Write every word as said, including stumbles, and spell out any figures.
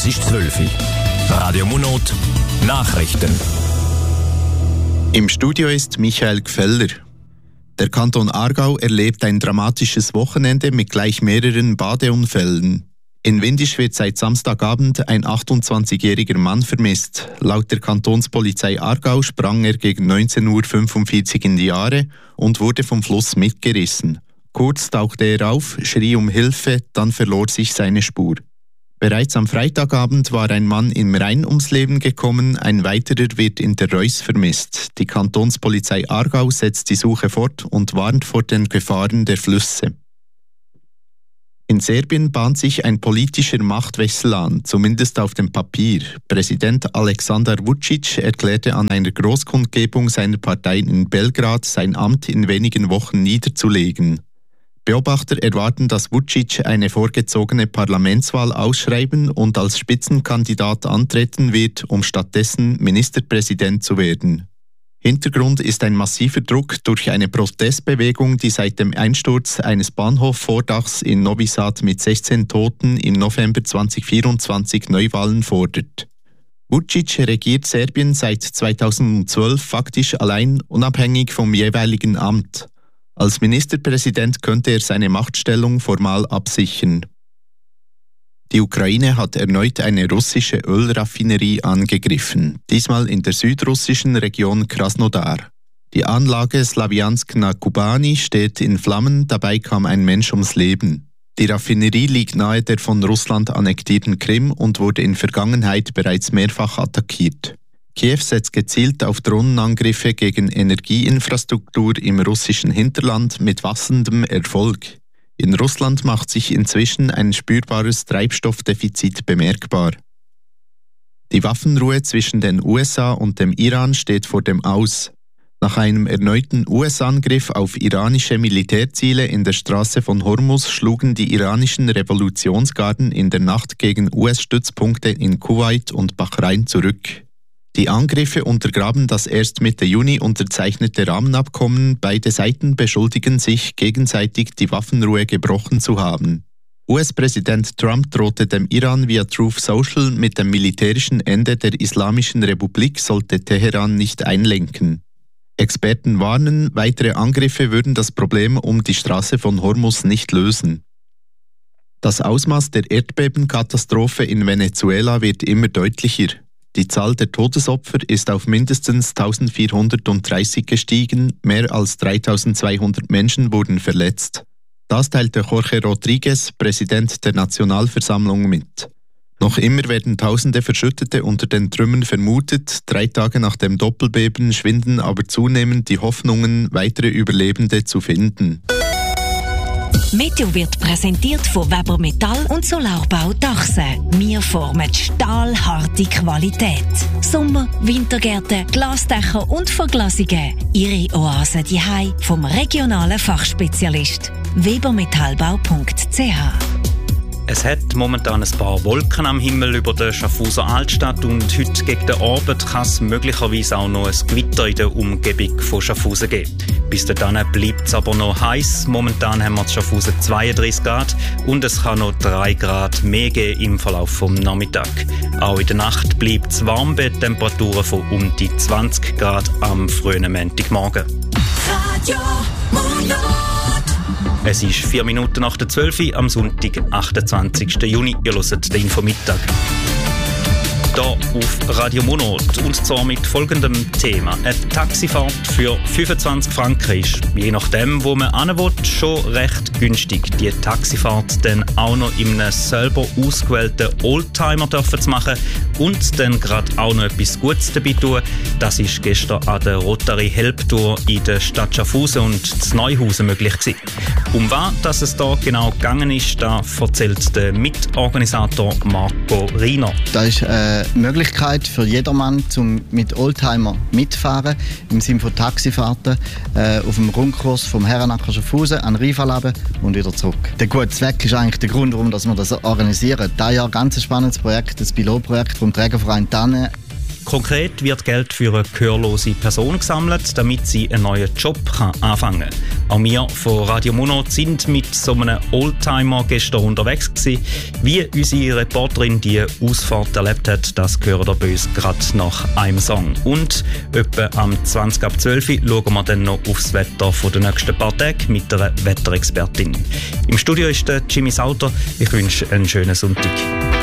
Es ist zwölf Uhr. Radio Monot, Nachrichten. Im Studio ist Michael Gfeller. Der Kanton Aargau erlebt ein dramatisches Wochenende mit gleich mehreren Badeunfällen. In Windisch wird seit Samstagabend ein achtundzwanzigjähriger Mann vermisst. Laut der Kantonspolizei Aargau sprang er gegen neunzehn Uhr fünfundvierzig in die Aare und wurde vom Fluss mitgerissen. Kurz tauchte er auf, schrie um Hilfe, dann verlor sich seine Spur. Bereits am Freitagabend war ein Mann im Rhein ums Leben gekommen, ein weiterer wird in der Reuss vermisst. Die Kantonspolizei Aargau setzt die Suche fort und warnt vor den Gefahren der Flüsse. In Serbien bahnt sich ein politischer Machtwechsel an, zumindest auf dem Papier. Präsident Aleksandar Vučić erklärte an einer Großkundgebung seiner Partei in Belgrad, sein Amt in wenigen Wochen niederzulegen. Beobachter erwarten, dass Vučić eine vorgezogene Parlamentswahl ausschreiben und als Spitzenkandidat antreten wird, um stattdessen Ministerpräsident zu werden. Hintergrund ist ein massiver Druck durch eine Protestbewegung, die seit dem Einsturz eines Bahnhofvordachs in Novi Sad mit sechzehn Toten im November zweitausendvierundzwanzig Neuwahlen fordert. Vučić regiert Serbien seit zweitausendzwölf faktisch allein, unabhängig vom jeweiligen Amt. Als Ministerpräsident könnte er seine Machtstellung formal absichern. Die Ukraine hat erneut eine russische Ölraffinerie angegriffen, diesmal in der südrussischen Region Krasnodar. Die Anlage Slawiansk na Kubani steht in Flammen, dabei kam ein Mensch ums Leben. Die Raffinerie liegt nahe der von Russland annektierten Krim und wurde in Vergangenheit bereits mehrfach attackiert. Kiew setzt gezielt auf Drohnenangriffe gegen Energieinfrastruktur im russischen Hinterland mit wachsendem Erfolg. In Russland macht sich inzwischen ein spürbares Treibstoffdefizit bemerkbar. Die Waffenruhe zwischen den U S A und dem Iran steht vor dem Aus. Nach einem erneuten U S-Angriff auf iranische Militärziele in der Straße von Hormuz schlugen die iranischen Revolutionsgarden in der Nacht gegen U S-Stützpunkte in Kuwait und Bahrain zurück. Die Angriffe untergraben das erst Mitte Juni unterzeichnete Rahmenabkommen. Beide Seiten beschuldigen sich, gegenseitig die Waffenruhe gebrochen zu haben. U S-Präsident Trump drohte dem Iran via Truth Social mit dem militärischen Ende der Islamischen Republik, sollte Teheran nicht einlenken. Experten warnen, weitere Angriffe würden das Problem um die Straße von Hormuz nicht lösen. Das Ausmaß der Erdbebenkatastrophe in Venezuela wird immer deutlicher. Die Zahl der Todesopfer ist auf mindestens eintausendvierhundertdreißig gestiegen, mehr als dreitausendzweihundert Menschen wurden verletzt. Das teilte Jorge Rodriguez, Präsident der Nationalversammlung, mit. Noch immer werden Tausende Verschüttete unter den Trümmern vermutet, drei Tage nach dem Doppelbeben schwinden aber zunehmend die Hoffnungen, weitere Überlebende zu finden. Meteo wird präsentiert von Weber Metall und Solarbau Dachse. Wir formen stahlharte Qualität. Sommer-, Wintergärten, Glasdächer und Verglasungen. Ihre Oase daheim vom regionalen Fachspezialist. webermetallbau punkt c h. Es hat momentan ein paar Wolken am Himmel über der Schaffhauser Altstadt und heute gegen den Abend kann es möglicherweise auch noch ein Gewitter in der Umgebung von Schaffhausen geben. Bis dahin bleibt es aber noch heiß. Momentan haben wir in Schaffhausen zweiunddreißig Grad und es kann noch drei Grad mehr geben im Verlauf des Nachmittags. Auch in der Nacht bleibt es warm bei Temperaturen von um die zwanzig Grad am frühen Montagmorgen. Radio Monat. Es ist vier Minuten nach der zwölf Uhr am Sonntag, achtundzwanzigsten Juni. Ihr hört den Infomittag. Hier auf Radio Monot. Und zwar mit folgendem Thema. Eine Taxifahrt für fünfundzwanzig Franken ist, je nachdem, wo man hin will, schon recht günstig. Die Taxifahrt dann auch noch in einem selber ausgewählten Oldtimer dürfen zu machen und dann gerade auch noch etwas Gutes dabei tun. Das ist gestern an der Rotary Help Tour in der Stadt Schaffhausen und in Neuhausen möglich gewesen. Um was dass es da genau gegangen ist, da erzählt der Mitorganisator Marco Riener. Das ist eine Möglichkeit für jedermann, um mit Oldtimer mitfahren, im Sinne von Taxifahrten äh, auf dem Rundkurs vom Herrenacker Schaffhausen an Riefalabben und wieder zurück. Der gute Zweck ist eigentlich der Grund, warum wir das organisieren. Dieses Jahr ein ganz spannendes Projekt, das Pilotprojekt vom Trägerverein Tanne Konkret wird Geld für eine gehörlose Person gesammelt, damit sie einen neuen Job kann anfangen kann. Auch wir von Radio Monat sind mit so einem Oldtimer gestern unterwegs gewesen. Wie unsere Reporterin die Ausfahrt erlebt hat, das hören wir bei uns gerade nach einem Song. Und etwa am zwanzig ab zwölf schauen wir dann noch aufs Wetter von den nächsten paar Tagen mit einer Wetterexpertin. Im Studio ist der Jimmy Sauter. Ich wünsche einen schönen Sonntag.